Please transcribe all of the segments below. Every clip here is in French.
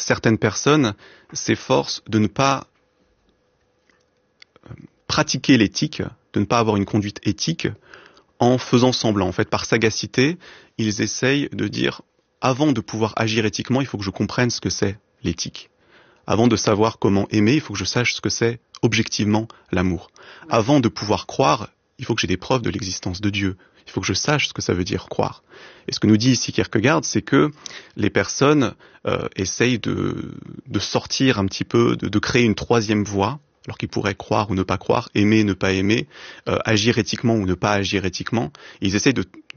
certaines personnes s'efforcent de ne pas pratiquer l'éthique, de ne pas avoir une conduite éthique en faisant semblant. En fait, par sagacité, ils essayent de dire, avant de pouvoir agir éthiquement, il faut que je comprenne ce que c'est l'éthique. Avant de savoir comment aimer, il faut que je sache ce que c'est objectivement l'amour. Avant de pouvoir croire, il faut que j'ai des preuves de l'existence de Dieu. Il faut que je sache ce que ça veut dire croire. Et ce que nous dit ici Kierkegaard, c'est que les personnes essayent de sortir un petit peu, de créer une troisième voie, alors qu'ils pourraient croire ou ne pas croire, aimer, ne pas aimer, agir éthiquement ou ne pas agir éthiquement. Et ils essayent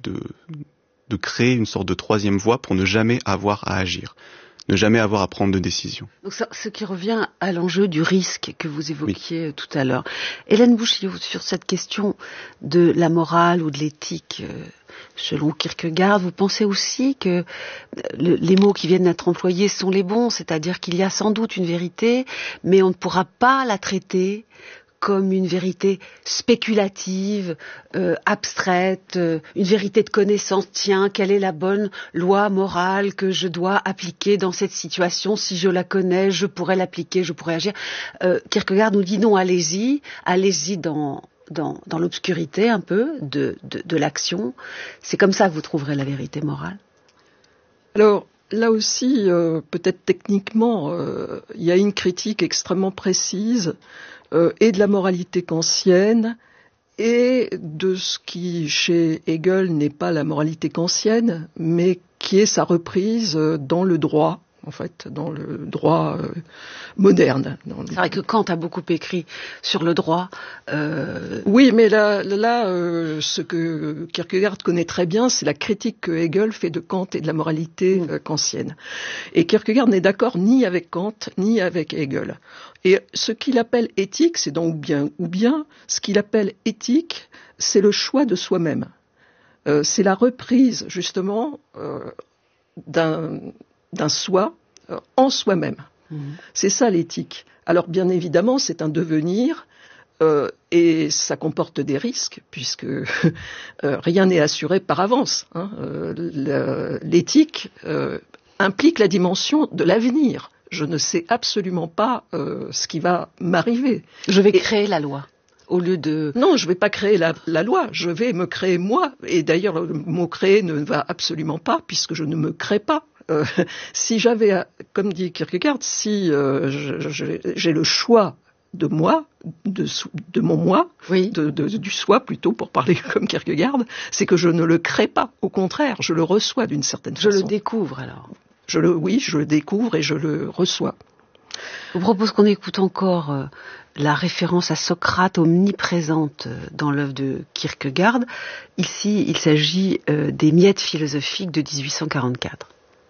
de créer une sorte de troisième voie pour ne jamais avoir à agir, ne jamais avoir à prendre de décision. Donc ça, ce qui revient à l'enjeu du risque que vous évoquiez tout à l'heure. Hélène Bouchillou, sur cette question de la morale ou de l'éthique, selon Kierkegaard, vous pensez aussi que les mots qui viennent d'être employés sont les bons, c'est-à-dire qu'il y a sans doute une vérité, mais on ne pourra pas la traiter comme une vérité spéculative, abstraite, une vérité de connaissance. Tiens, quelle est la bonne loi morale que je dois appliquer dans cette situation? Si je la connais, je pourrais l'appliquer, je pourrais agir. Kierkegaard nous dit non, allez-y dans l'obscurité un peu de l'action. C'est comme ça que vous trouverez la vérité morale. Alors, là aussi, peut-être techniquement, il y a une critique extrêmement précise et de la moralité kantienne et de ce qui, chez Hegel, n'est pas la moralité kantienne, mais qui est sa reprise dans le droit, en fait, dans le droit moderne. C'est vrai que Kant a beaucoup écrit sur le droit. Oui, mais là, ce que Kierkegaard connaît très bien, c'est la critique que Hegel fait de Kant et de la moralité kantienne. Et Kierkegaard n'est d'accord ni avec Kant, ni avec Hegel. Et ce qu'il appelle éthique, c'est donc ou bien, ce qu'il appelle éthique, c'est le choix de soi-même. C'est la reprise, justement, d'un soi en soi-même. C'est ça l'éthique. Alors bien évidemment, c'est un devenir et ça comporte des risques puisque rien n'est assuré par avance. L'éthique implique la dimension de l'avenir. Je ne sais absolument pas ce qui va m'arriver. Je vais créer la loi. Au lieu de... Non, je ne vais pas créer la loi, je vais me créer moi. Et d'ailleurs, le mot créer ne va absolument pas, puisque je ne me crée pas. Si j'avais, comme dit Kierkegaard, si j'ai le choix de moi, de mon moi, oui. Du soi plutôt, pour parler comme Kierkegaard, c'est que je ne le crée pas. Au contraire, je le reçois d'une certaine façon. Je le découvre alors. Je le découvre et je le reçois. Je vous propose qu'on écoute encore la référence à Socrate omniprésente dans l'œuvre de Kierkegaard. Ici, il s'agit des miettes philosophiques de 1844.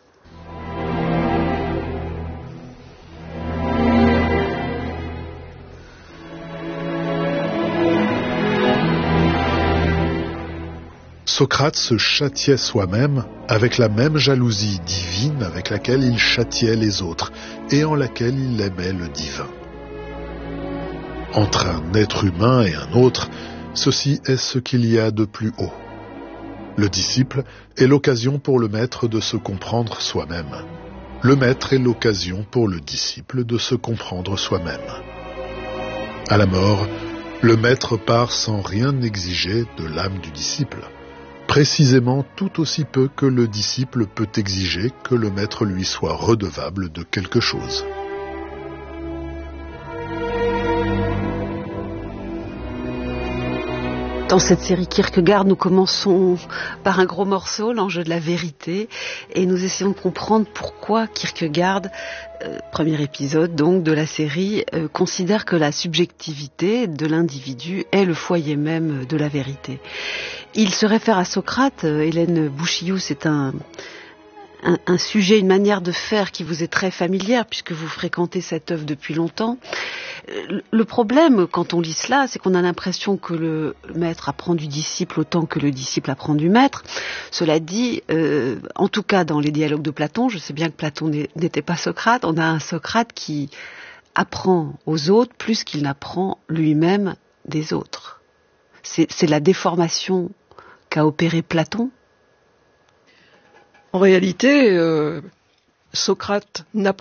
Socrate se châtiait soi-même avec la même jalousie divine avec laquelle il châtiait les autres et en laquelle il aimait le divin. Entre un être humain et un autre, ceci est ce qu'il y a de plus haut. Le disciple est l'occasion pour le maître de se comprendre soi-même. Le maître est l'occasion pour le disciple de se comprendre soi-même. À la mort, le maître part sans rien exiger de l'âme du disciple. Précisément tout aussi peu que le disciple peut exiger que le maître lui soit redevable de quelque chose. Dans cette série Kierkegaard, nous commençons par un gros morceau, l'enjeu de la vérité, et nous essayons de comprendre pourquoi Kierkegaard, premier épisode donc de la série, considère que la subjectivité de l'individu est le foyer même de la vérité. Il se réfère à Socrate. Hélène Bouchillou, c'est un sujet, une manière de faire qui vous est très familière puisque vous fréquentez cette œuvre depuis longtemps. Le problème, quand on lit cela, c'est qu'on a l'impression que le maître apprend du disciple autant que le disciple apprend du maître. Cela dit, en tout cas dans les dialogues de Platon, je sais bien que Platon n'était pas Socrate, on a un Socrate qui apprend aux autres plus qu'il n'apprend lui-même des autres. C'est la déformation qu'a opéré Platon. En réalité, Socrate n'apprend